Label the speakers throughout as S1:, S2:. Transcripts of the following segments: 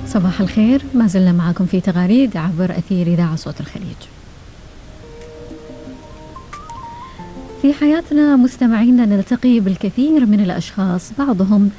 S1: صباح الخير، ما زلنا معكم في تغاريد عبر أثير إذاعة صوت الخليج. في حياتنا مستمعينا نلتقي بالكثير من الأشخاص، بعضهم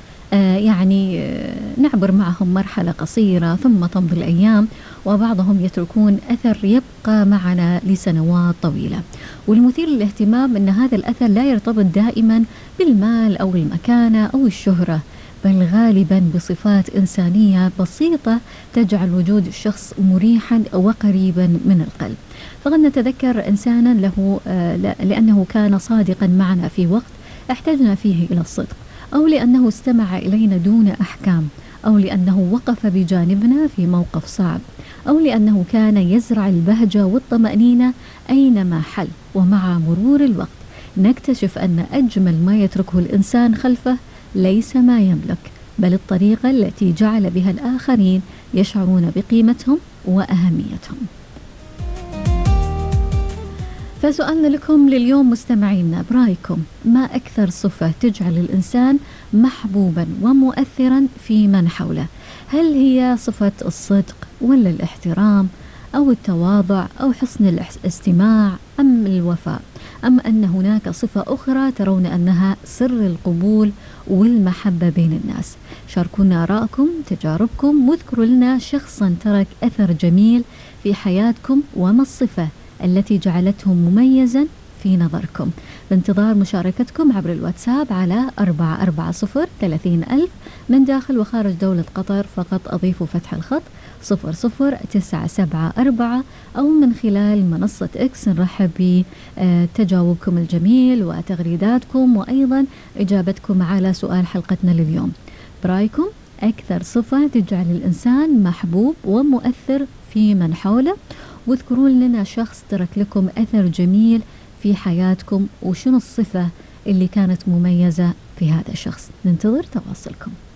S1: نعبر معهم مرحلة قصيرة ثم تمضي الأيام، وبعضهم يتركون أثر يبقى معنا لسنوات طويلة. والمثير للاهتمام أن هذا الأثر لا يرتبط دائما بالمال أو المكانة أو الشهرة، بل غالبا بصفات إنسانية بسيطة تجعل وجود الشخص مريحا وقريبا من القلب. فقد نتذكر إنسانا له لأنه كان صادقا معنا في وقت احتجنا فيه إلى الصدق، أو لأنه استمع إلينا دون أحكام، أو لأنه وقف بجانبنا في موقف صعب، أو لأنه كان يزرع البهجة والطمأنينة أينما حل. ومع مرور الوقت نكتشف أن أجمل ما يتركه الإنسان خلفه ليس ما يملك، بل الطريقة التي جعل بها الآخرين يشعرون بقيمتهم وأهميتهم. فسؤالنا لكم لليوم مستمعينا، برأيكم ما أكثر صفة تجعل الإنسان محبوبا ومؤثرا في من حوله؟ هل هي صفة الصدق ولا الاحترام أو التواضع أو حسن الاستماع أم الوفاء، أم أن هناك صفة أخرى ترون أنها سر القبول والمحبة بين الناس؟ شاركونا آراءكم، تجاربكم، واذكروا لنا شخصا ترك أثر جميل في حياتكم وما الصفة التي جعلته مميزا في نظركم. بانتظار مشاركتكم عبر الواتساب على 440-30,000 من داخل وخارج دولة قطر، فقط أضيفوا فتح الخط 00974 أو من خلال منصة إكس. نرحب بتجاوبكم الجميل وتغريداتكم وأيضا إجابتكم على سؤال حلقتنا لليوم. برأيكم أكثر صفة تجعل الإنسان محبوب ومؤثر في من حوله؟ واذكروا لنا شخص ترك لكم أثر جميل في حياتكم، وشنو الصفة اللي كانت مميزة في هذا الشخص. ننتظر تواصلكم.